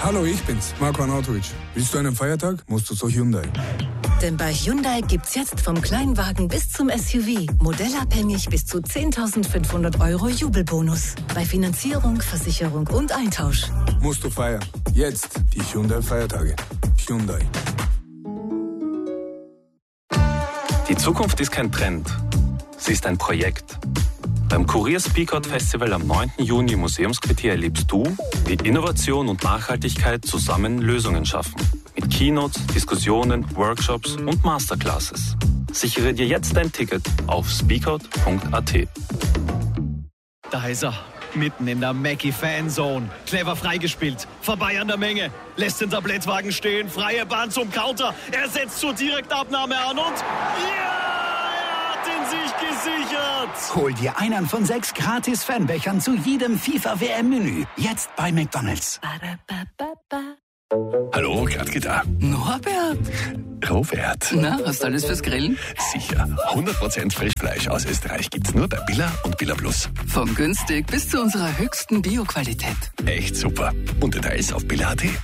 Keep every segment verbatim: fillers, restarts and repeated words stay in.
Hallo, ich bin's, Marco Arnautovic. Willst du einen Feiertag? Musst du zu Hyundai. Denn bei Hyundai gibt's jetzt vom Kleinwagen bis zum S U V modellabhängig bis zu zehntausendfünfhundert Euro Jubelbonus. Bei Finanzierung, Versicherung und Eintausch. Musst du feiern. Jetzt die Hyundai-Feiertage. Hyundai. Die Zukunft ist kein Trend. Sie ist ein Projekt. Beim Kurier Speak Out Festival am neunten Juni im Museumsquartier erlebst du, wie Innovation und Nachhaltigkeit zusammen Lösungen schaffen. Mit Keynotes, Diskussionen, Workshops und Masterclasses. Sichere dir jetzt dein Ticket auf speakout punkt a t. Da ist er, mitten in der Mackie-Fanzone. Clever freigespielt, vorbei an der Menge. Lässt den Tablettwagen stehen, freie Bahn zum Counter. Er setzt zur Direktabnahme an und... Ja! Er hat ihn sich gesichert! Hol dir einen von sechs gratis Fanbechern zu jedem FIFA-W M-Menü. Jetzt bei McDonald's. Hallo, Gradke da. Norbert. Robert. Na, hast du alles fürs Grillen? Sicher. hundert Prozent Frischfleisch aus Österreich gibt's nur bei Billa und Billa Plus. Von günstig bis zu unserer höchsten Bio-Qualität. Echt super. Und Details auf billa punkt a t.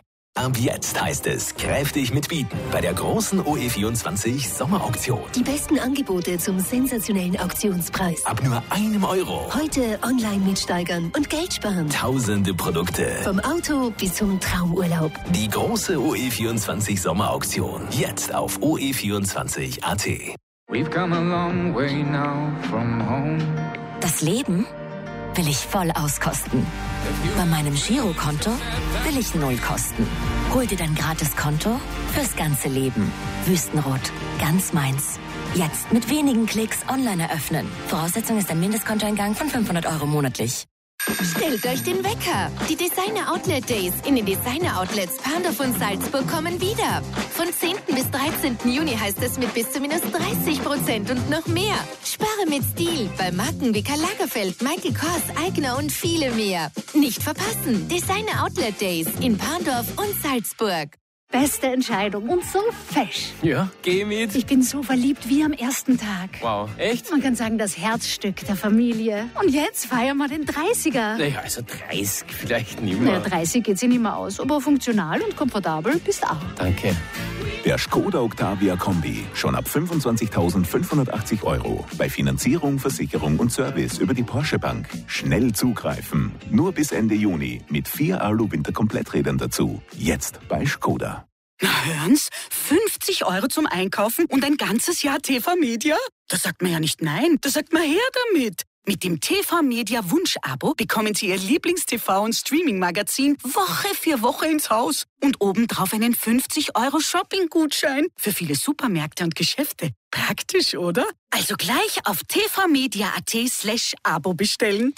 Ab jetzt heißt es kräftig mitbieten bei der großen O E vierundzwanzig Sommerauktion. Die besten Angebote zum sensationellen Auktionspreis. Ab nur einem Euro. Heute online mitsteigern und Geld sparen. Tausende Produkte. Vom Auto bis zum Traumurlaub. Die große O E vierundzwanzig Sommerauktion. Jetzt auf o e vierundzwanzig punkt a t. We've come a long way now from home. Das Leben will ich voll auskosten. Bei meinem Girokonto will ich null kosten. Hol dir dein Gratiskonto fürs ganze Leben. Wüstenrot, ganz meins. Jetzt mit wenigen Klicks online eröffnen. Voraussetzung ist ein Mindestkontoeingang von fünfhundert Euro monatlich. Stellt euch den Wecker. Die Designer Outlet Days in den Designer Outlets Pandorf und Salzburg kommen wieder. Von zehnten bis dreizehnten Juni heißt es mit bis zu minus dreißig Prozent und noch mehr. Spare mit Stil bei Marken wie Karl Lagerfeld, Michael Kors, Eigner und viele mehr. Nicht verpassen. Designer Outlet Days in Pandorf und Salzburg. Beste Entscheidung und so fesch. Ja, geh mit. Ich bin so verliebt wie am ersten Tag. Wow, echt? Man kann sagen, das Herzstück der Familie. Und jetzt feiern wir den dreißiger. Naja, also dreißig vielleicht nicht mehr. Naja, dreißig geht sich nicht mehr aus, aber funktional und komfortabel bist auch. Danke. Der Skoda Octavia Kombi. Schon ab fünfundzwanzigtausendfünfhundertachtzig Euro. Bei Finanzierung, Versicherung und Service über die Porsche Bank. Schnell zugreifen. Nur bis Ende Juni. Mit vier Alu-Winter-Kompletträdern dazu. Jetzt bei Skoda. Na hören's, fünfzig Euro zum Einkaufen und ein ganzes Jahr T V Media? Da sagt man ja nicht nein, da sagt man her damit. Mit dem T V Media Wunsch-Abo bekommen Sie Ihr Lieblings-T V- und Streaming-Magazin Woche für Woche ins Haus. Und obendrauf einen fünfzig Euro Shopping-Gutschein für viele Supermärkte und Geschäfte. Praktisch, oder? Also gleich auf tvmedia.at slash Abo bestellen.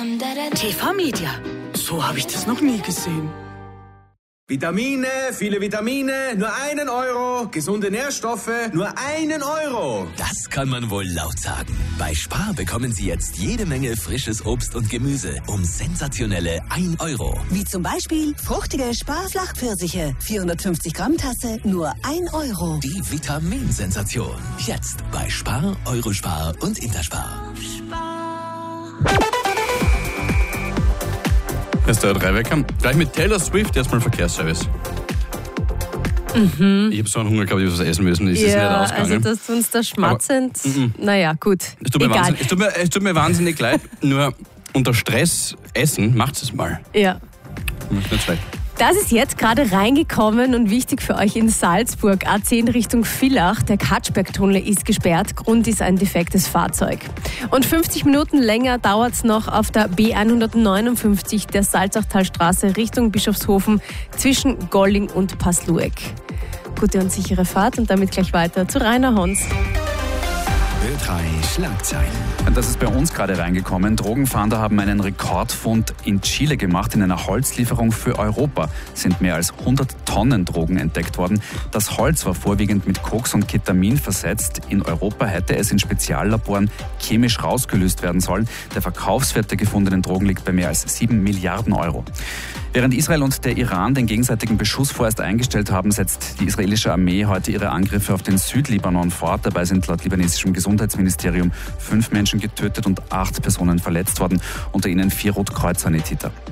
T V Media. So habe ich das noch nie gesehen. Vitamine, viele Vitamine, nur einen Euro. Gesunde Nährstoffe, nur einen Euro. Das kann man wohl laut sagen. Bei Spar bekommen Sie jetzt jede Menge frisches Obst und Gemüse um sensationelle ein Euro. Wie zum Beispiel fruchtige Spar-Flachpfirsiche. vierhundertfünfzig Gramm Tasse, nur ein Euro. Die Vitaminsensation. Jetzt bei Spar, Eurospar und Interspar. Das ist der drei Wecker. Gleich mit Taylor Swift erstmal Verkehrsservice. Mhm. Ich habe so einen Hunger gehabt, ich muss was essen müssen. Ist ja, das nicht ausgegangen? also dass du uns da schmatzend... Aber, mm, mm. Naja, gut. Es tut, mir Egal. es, tut mir, es tut mir wahnsinnig leid, nur unter Stress essen, macht es mal. Ja. Nicht schlecht. Das ist jetzt gerade reingekommen und wichtig für euch in Salzburg. A zehn Richtung Villach. Der Katschbergtunnel ist gesperrt. Grund ist ein defektes Fahrzeug. Und fünfzig Minuten länger dauert es noch auf der B hundertneunundfünfzig der Salzachtalstraße Richtung Bischofshofen zwischen Golling und Paslueck. Gute und sichere Fahrt und damit gleich weiter zu Rainer Hons. Ö drei Schlagzeilen. Das ist bei uns gerade reingekommen. Drogenfahnder haben einen Rekordfund in Chile gemacht. In einer Holzlieferung für Europa sind mehr als hundert Tonnen Drogen entdeckt worden. Das Holz war vorwiegend mit Koks und Ketamin versetzt. In Europa hätte es in Speziallaboren chemisch rausgelöst werden sollen. Der Verkaufswert der gefundenen Drogen liegt bei mehr als sieben Milliarden Euro. Während Israel und der Iran den gegenseitigen Beschuss vorerst eingestellt haben, setzt die israelische Armee heute ihre Angriffe auf den Südlibanon fort. Dabei sind laut libanesischem Gesundheitsministerium fünf Menschen getötet und acht Personen verletzt worden, unter ihnen vier Rotkreuz-Sanitäter.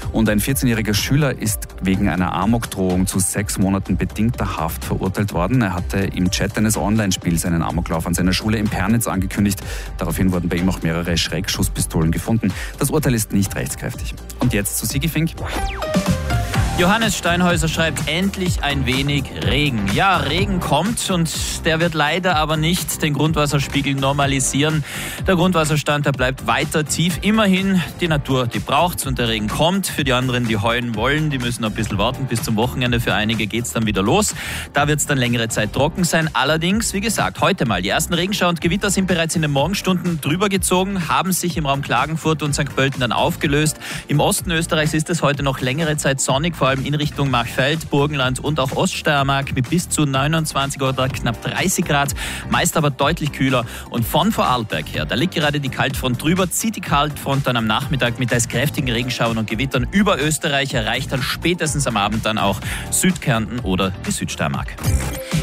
Und ein vierzehnjähriger Schüler ist wegen einer Amokdrohung zu sechs Monaten bedingter Haft verurteilt worden. Er hatte im Chat eines Online-Spiels einen Amoklauf an seiner Schule in Pernitz angekündigt. Daraufhin wurden bei ihm auch mehrere Schreckschusspistolen gefunden. Das Urteil ist nicht rechtskräftig. Und jetzt zu Sigi Fink. Johannes Steinhäuser schreibt, endlich ein wenig Regen. Ja, Regen kommt und der wird leider aber nicht den Grundwasserspiegel normalisieren. Der Grundwasserstand, der bleibt weiter tief. Immerhin, die Natur, die braucht's und der Regen kommt. Für die anderen, die heulen wollen, die müssen noch ein bisschen warten bis zum Wochenende. Für einige geht's dann wieder los. Da wird's dann längere Zeit trocken sein. Allerdings, wie gesagt, heute mal. Die ersten Regenschauer und Gewitter sind bereits in den Morgenstunden drüber gezogen, haben sich im Raum Klagenfurt und Sankt Pölten dann aufgelöst. Im Osten Österreichs ist es heute noch längere Zeit sonnig, vor allem in Richtung Machfeld, Burgenland und auch Oststeiermark mit bis zu neunundzwanzig oder knapp dreißig Grad, meist aber deutlich kühler. Und von Vorarlberg her, da liegt gerade die Kaltfront drüber, zieht die Kaltfront dann am Nachmittag mit teils kräftigen Regenschauern und Gewittern über Österreich, erreicht dann spätestens am Abend dann auch Südkärnten oder die Südsteiermark.